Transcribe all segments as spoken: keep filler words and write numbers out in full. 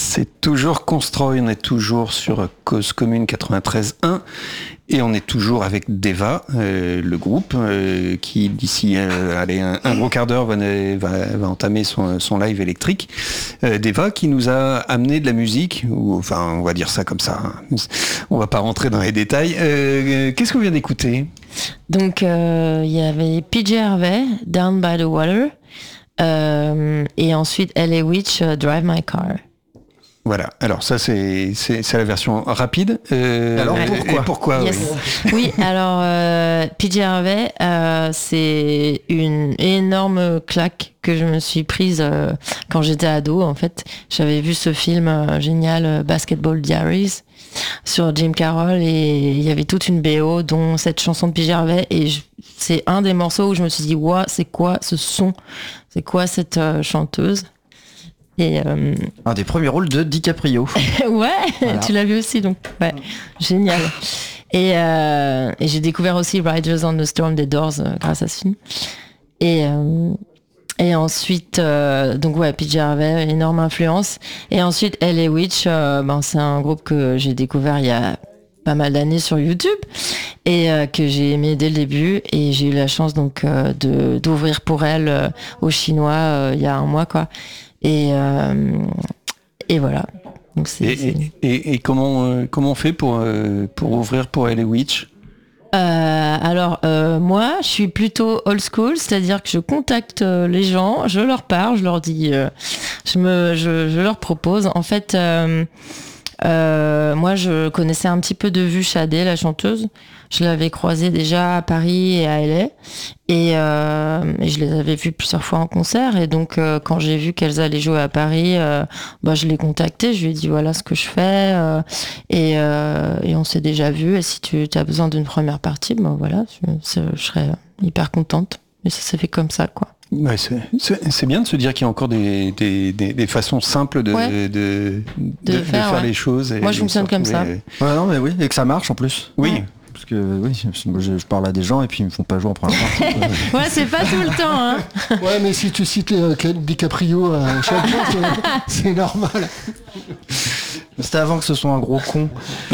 C'est toujours Constroy, on est toujours sur Cause Commune quatre-vingt-treize un et on est toujours avec Deva, euh, le groupe euh, qui d'ici euh, allez, un, un gros quart d'heure va, va, va entamer son, son live électrique. Euh, Deva qui nous a amené de la musique, ou enfin on va dire ça comme ça, hein. On va pas rentrer dans les détails. Euh, qu'est-ce qu'on vient d'écouter ? Donc il euh, y avait P J Harvey, Down by the Water, euh, et ensuite L A Witch, uh, Drive My Car. Voilà, alors ça c'est, c'est, c'est la version rapide. Euh, alors pourquoi, pourquoi yes. Oui, oui alors euh, P J Harvey, euh, c'est une énorme claque que je me suis prise euh, quand j'étais ado en fait. J'avais vu ce film euh, génial, euh, Basketball Diaries, sur Jim Carroll, et il y avait toute une B O dont cette chanson de P J Harvey, et je, c'est un des morceaux où je me suis dit waouh, c'est quoi ce son, c'est quoi cette euh, chanteuse. Et euh... un des premiers rôles de DiCaprio. Ouais, voilà. Tu l'as vu aussi, donc ouais, génial. Et, euh, et j'ai découvert aussi Riders on the Storm des Doors euh, grâce à ce film. Et, euh, et ensuite, euh, donc ouais, P J Harvey, énorme influence. Et ensuite, L A Witch, euh, ben, c'est un groupe que j'ai découvert il y a pas mal d'années sur YouTube et euh, que j'ai aimé dès le début, et j'ai eu la chance donc euh, de d'ouvrir pour elle euh, aux Chinois euh, il y a un mois quoi. Et, euh, et voilà. Donc c'est, et, c'est... Et, et comment, euh, comment on fait pour, euh, pour ouvrir pour L A Witch ? euh, Alors, euh, moi, je suis plutôt old school, c'est-à-dire que je contacte les gens, je leur parle, je leur dis, euh, je, me, je, je leur propose. En fait, euh, euh, moi, je connaissais un petit peu de vue Shadé, la chanteuse. Je l'avais croisée déjà à Paris et à L A, et, euh, et je les avais vues plusieurs fois en concert, et donc euh, quand j'ai vu qu'elles allaient jouer à Paris, euh, bah, je l'ai contactée, je lui ai dit voilà ce que je fais, euh, et, euh, et on s'est déjà vu, et si tu as besoin d'une première partie, ben voilà, je, je serais hyper contente, et ça s'est fait comme ça quoi. Ouais, c'est, c'est, c'est bien de se dire qu'il y a encore des, des, des, des façons simples de, ouais. de, de, de, de faire, faire ouais. les choses. Et moi je fonctionne comme ça. Ouais, non mais oui, et que ça marche en plus. Oui. Ouais. Parce que oui, je, je parle à des gens et puis ils me font pas jouer en première partie. Ouais, c'est pas tout le temps. Hein. Ouais, mais si tu cites euh, DiCaprio à chaque fois, c'est, c'est normal. C'était avant que ce soit un gros con.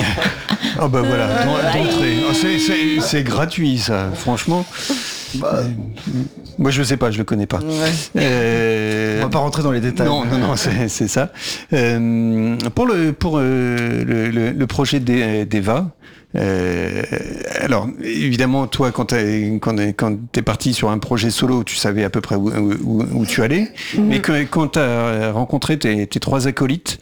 Oh bah voilà, d'entrée. Oh, c'est, c'est, c'est gratuit ça, franchement. Bah, euh, moi je sais pas, je le connais pas. Ouais. Euh, On va pas rentrer dans les détails. Non, non, non, c'est, c'est ça. Euh, pour le pour euh, le, le, le projet d'Eva. Euh, alors évidemment toi quand t'es quand, quand t'es parti sur un projet solo, tu savais à peu près où, où, où tu allais, mmh. mais que, quand t'as rencontré tes, tes trois acolytes,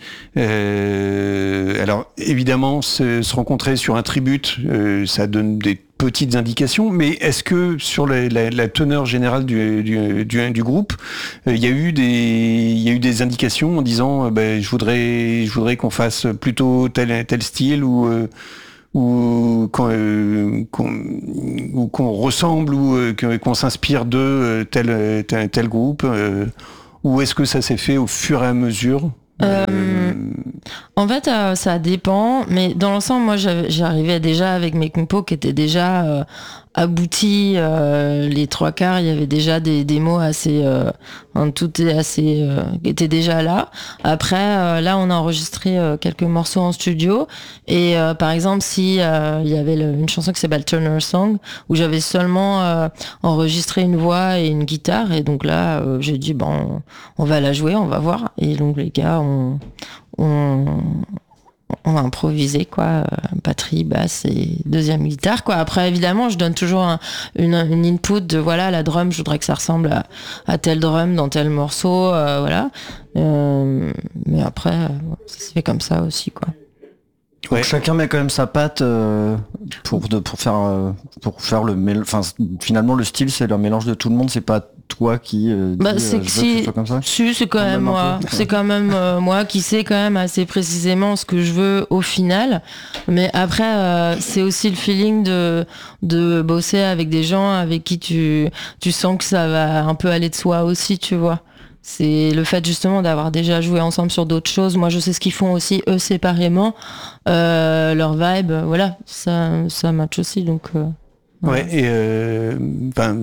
euh, alors évidemment se, se rencontrer sur un tribute, euh, ça donne des petites indications, mais est-ce que sur la, la, la teneur générale du, du, du, du groupe, il euh, y a eu des il y a eu des indications en disant euh, ben, je voudrais je voudrais qu'on fasse plutôt tel tel style, ou euh, ou qu'on, euh, qu'on, ou qu'on ressemble, ou euh, qu'on s'inspire de euh, tel, tel, tel groupe, euh, ou est-ce que ça s'est fait au fur et à mesure ? Euh, euh... En fait, euh, ça dépend, mais dans l'ensemble, moi, j'arrivais déjà avec mes compos qui étaient déjà euh, aboutis. Euh, les trois quarts, il y avait déjà des démos assez, euh, tout est assez, euh, était déjà là. Après, euh, là, on a enregistré euh, quelques morceaux en studio, et euh, par exemple, si euh, il y avait le, une chanson qui s'appelle Turner Song, où j'avais seulement euh, enregistré une voix et une guitare, et donc là, euh, j'ai dit bon, on va la jouer, on va voir, et donc les gars, on On, on a improvisé quoi, batterie, basse et deuxième guitare quoi. Après évidemment je donne toujours un, une, une input de voilà, la drum, je voudrais que ça ressemble à, à tel drum dans tel morceau, euh, voilà. Euh, mais après ça se fait comme ça aussi quoi. Donc ouais. Chacun met quand même sa patte euh, pour de, pour faire euh, pour faire le mél- enfin finalement le style c'est le mélange de tout le monde, c'est pas toi qui euh, bah, dis, c'est euh, que je si, veux que ce soit comme ça. Si, c'est quand, quand même, même moi c'est quand même euh, moi qui sais quand même assez précisément ce que je veux au final, mais après euh, c'est aussi le feeling de de bosser avec des gens avec qui tu tu sens que ça va un peu aller de soi aussi, tu vois. C'est le fait justement d'avoir déjà joué ensemble sur d'autres choses. Moi, je sais ce qu'ils font aussi, eux, séparément. Euh, leur vibe, voilà, ça, ça match aussi. Donc, euh, ouais, ouais, et euh, ben,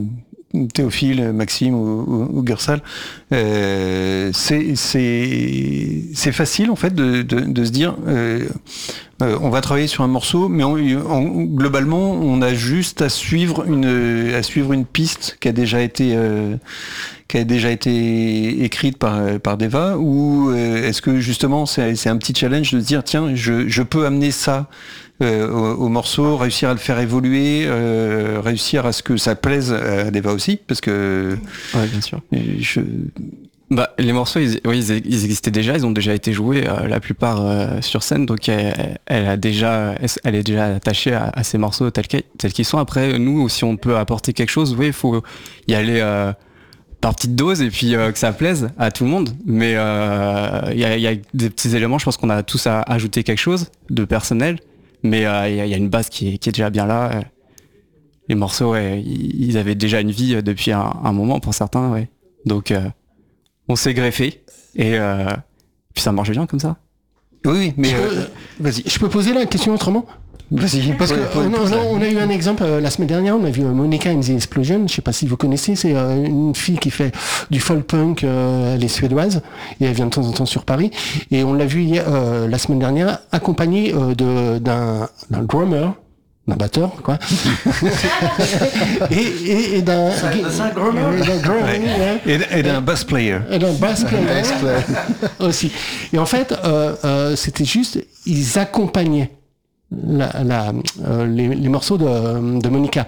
Théophile, Maxime ou, ou, ou Gursal, euh, c'est, c'est, c'est facile en fait de, de, de se dire euh, euh, on va travailler sur un morceau, mais on, on, globalement on a juste à suivre une, à suivre une piste qui a déjà été euh, qui a déjà été écrite par, par Deva, ou euh, est-ce que justement c'est, c'est un petit challenge de se dire tiens je, je peux amener ça Euh, au, au morceau, réussir à le faire évoluer, euh, réussir à ce que ça plaise à Deva aussi, parce que ouais, bien sûr. Je... Bah, les morceaux, ils, oui, ils, ils existaient déjà, ils ont déjà été joués, euh, la plupart euh, sur scène, donc elle, elle a déjà, elle est déjà attachée à, à ces morceaux tels qu'ils, tels qu'ils sont. Après, nous, si on peut apporter quelque chose, oui, il faut y aller euh, par petites doses et puis euh, que ça plaise à tout le monde. Mais il euh, y, a, y a des petits éléments, je pense qu'on a tous à ajouter quelque chose de personnel. Mais il euh, y, y a une base qui est, qui est déjà bien là. Les morceaux, ouais, ils avaient déjà une vie depuis un, un moment pour certains. Ouais. Donc, euh, on s'est greffé. Et euh, puis ça marche bien comme ça. Oui, oui, mais... Euh, euh, vas-y. Je peux poser la question autrement ? Vas-y. Parce que on, on, on a eu un exemple euh, la semaine dernière, on a vu euh, Monica and the Explosion, je sais pas si vous connaissez, c'est euh, une fille qui fait du folk punk, euh, elle est suédoise et elle vient de temps en temps sur Paris, et on l'a vu hier, euh, la semaine dernière accompagnée euh, de, d'un, d'un drummer, d'un batteur quoi, et, et, et d'un, C'est un drummer, et d'un, drummer, Ouais. ouais. Et, et d'un bass player. Et d'un bass player aussi. Et en fait, euh, euh, c'était juste, ils accompagnaient La, la, euh, les, les morceaux de, de Monica,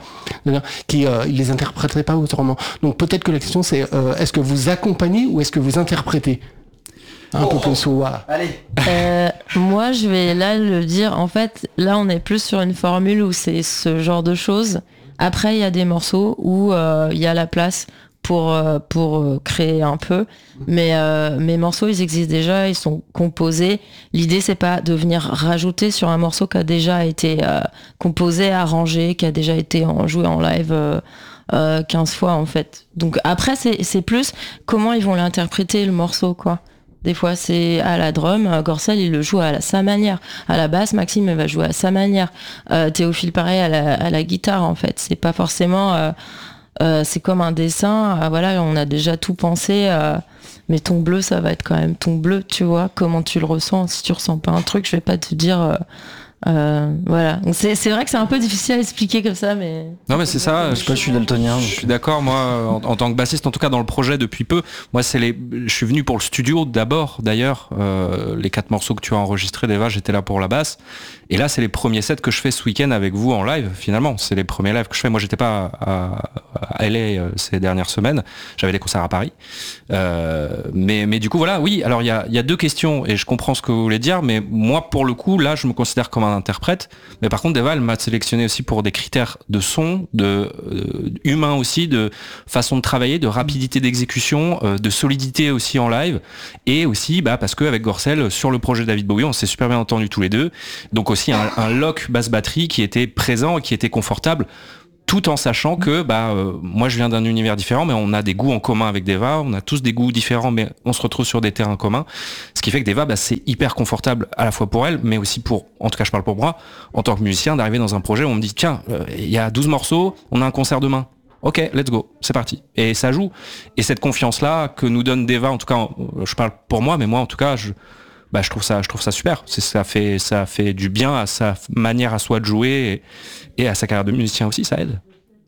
qui euh, ils les interpréteraient pas autrement. Donc peut-être que la question c'est euh, est-ce que vous accompagnez ou est-ce que vous interprétez un oh, peu plus ou voilà. Allez. Euh, moi je vais là le dire. En fait, là on est plus sur une formule où c'est ce genre de choses. Après il y a des morceaux où euh, il y a la place pour euh, pour créer un peu, mais euh, mes morceaux ils existent déjà, ils sont composés. L'idée c'est pas de venir rajouter sur un morceau qui a déjà été euh, composé, arrangé, qui a déjà été en, joué en live euh, euh, quinze fois en fait. Donc après c'est c'est plus comment ils vont l'interpréter le morceau quoi. Des fois c'est à la drum, Gorsal il le joue à la, sa manière, à la basse Maxime il va jouer à sa manière, euh, Théophile pareil à la, à la guitare en fait. C'est pas forcément euh, Euh, c'est comme un dessin, euh, voilà, on a déjà tout pensé, euh, mais ton bleu, ça va être quand même ton bleu, tu vois, comment tu le ressens. Si tu ressens pas un truc, je vais pas te dire, euh, euh, voilà. Donc c'est, c'est vrai que c'est un peu difficile à expliquer comme ça, mais... Non, mais c'est ça, je sais pas, je suis daltonien. Je suis d'accord, moi, en, en tant que bassiste, en tout cas dans le projet depuis peu, moi, c'est les, je suis venu pour le studio d'abord, d'ailleurs, euh, les quatre morceaux que tu as enregistrés, Deva, j'étais là pour la basse. Et là, c'est les premiers sets que je fais ce week-end avec vous en live, finalement. C'est les premiers lives que je fais. Moi, j'étais pas à, à L A euh, ces dernières semaines. J'avais des concerts à Paris. Euh, mais, mais du coup, voilà, oui. Alors, il y a, y a deux questions et je comprends ce que vous voulez dire. Mais moi, pour le coup, là, je me considère comme un interprète. Mais par contre, Deva, elle m'a sélectionné aussi pour des critères de son, de euh, humain aussi, de façon de travailler, de rapidité d'exécution, euh, de solidité aussi en live. Et aussi, bah, parce qu'avec Gorsel, sur le projet David Bowie, on s'est super bien entendus tous les deux. Donc aussi, Un, un lock basse batterie qui était présent et qui était confortable, tout en sachant que bah euh, moi je viens d'un univers différent, mais on a des goûts en commun avec Deva, on a tous des goûts différents, mais on se retrouve sur des terrains communs, ce qui fait que Deva bah, c'est hyper confortable à la fois pour elle, mais aussi pour, en tout cas je parle pour moi, en tant que musicien, d'arriver dans un projet où on me dit tiens, il euh, y a douze morceaux, on a un concert demain. Ok, let's go, c'est parti. Et ça joue. Et cette confiance-là que nous donne Deva, en tout cas, je parle pour moi, mais moi en tout cas, je Bah, je trouve ça, je trouve ça super. C'est, ça fait, ça fait du bien à sa manière à soi de jouer et, et à sa carrière de musicien aussi, ça aide.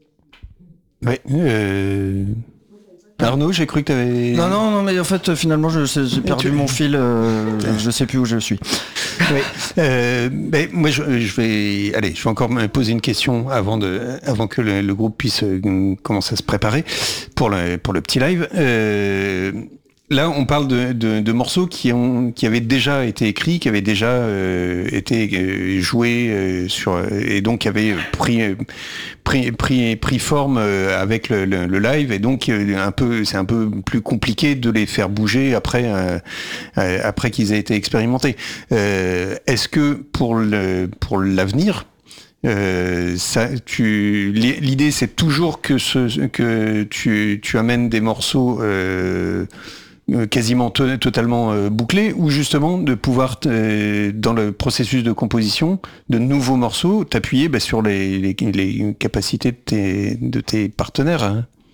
Oui. Euh... Arnaud, j'ai cru que t'avais... Non, non, non, mais en fait, finalement, je, j'ai perdu tu... mon fil. Euh, je sais plus où je suis. Oui. Euh, ben, moi, je, je vais, allez, je vais encore me poser une question avant de, avant que le, le groupe puisse euh, commencer à se préparer pour le, pour le petit live. Euh, Là, on parle de, de, de morceaux qui ont, qui avaient déjà été écrits, qui avaient déjà euh, été euh, joués euh, sur, et donc qui avaient pris, pris, pris, pris forme euh, avec le, le, le live, et donc euh, un peu, c'est un peu plus compliqué de les faire bouger après, euh, après qu'ils aient été expérimentés. Euh, est-ce que pour le, pour l'avenir, Euh, ça, tu, l'idée c'est toujours que ce, que tu, tu amènes des morceaux euh, quasiment to- totalement euh, bouclés, ou justement de pouvoir euh, dans le processus de composition de nouveaux morceaux t'appuyer bah, sur les, les, les capacités de tes, de tes partenaires, hein.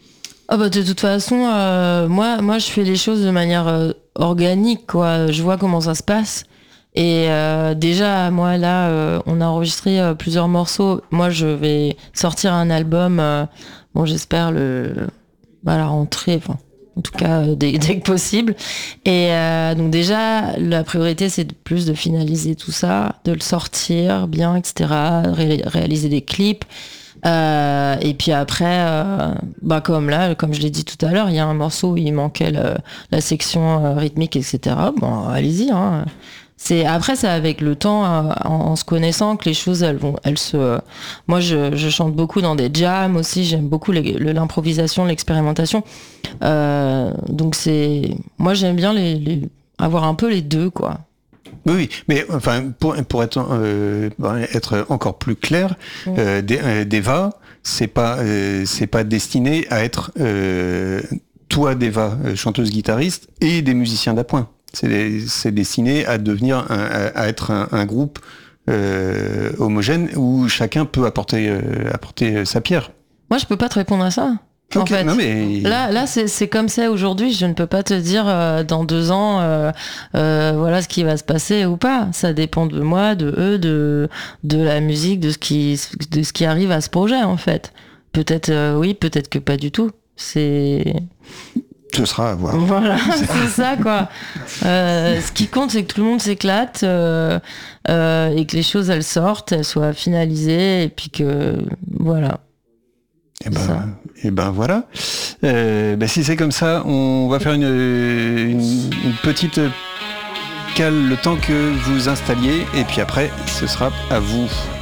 Ah bah de toute façon, euh, moi, moi je fais les choses de manière euh, organique, quoi. Je vois comment ça se passe. Et euh, déjà, moi là, euh, on a enregistré euh, plusieurs morceaux. Moi, je vais sortir un album. Euh, bon, j'espère le à la rentrée. Enfin, en tout cas, euh, dès, dès que possible. Et euh, donc déjà, la priorité, c'est de, plus de finaliser tout ça, de le sortir bien, et cetera. Ré- réaliser des clips. Euh, et puis après, euh, bah comme là, comme je l'ai dit tout à l'heure, il y a un morceau où il manquait le, la section euh, rythmique, et cetera. Bon, allez-y. Hein. C'est après, c'est avec le temps, euh, en, en se connaissant, que les choses, elles vont, elles se. Euh, moi, je, je chante beaucoup dans des jams aussi. J'aime beaucoup les, le, l'improvisation, l'expérimentation. Euh, donc c'est, moi, j'aime bien les, les, avoir un peu les deux, quoi. Oui, mais enfin pour pour être euh, être encore plus clair, mmh. euh, euh, Deva, c'est pas euh, c'est pas destiné à être euh, toi Deva, chanteuse guitariste et des musiciens d'appoint. C'est c'est destiné à devenir un, à, à être un, un groupe euh, homogène où chacun peut apporter euh, apporter sa pierre. Moi, je peux pas te répondre à ça. En okay, fait, non mais... là, là, c'est, c'est comme ça aujourd'hui. Je ne peux pas te dire euh, dans deux ans, euh, euh, voilà ce qui va se passer ou pas. Ça dépend de moi, de eux, de de la musique, de ce qui de ce qui arrive à ce projet en fait. Peut-être euh, oui, peut-être que pas du tout. C'est ce sera à voir. Voilà, c'est ça quoi. Euh, ce qui compte, c'est que tout le monde s'éclate euh, euh, et que les choses elles sortent, elles soient finalisées et puis que voilà. Et ben, et ben voilà. Euh, ben si c'est comme ça, on va faire une, une, une petite cale le temps que vous installiez, et puis après, ce sera à vous.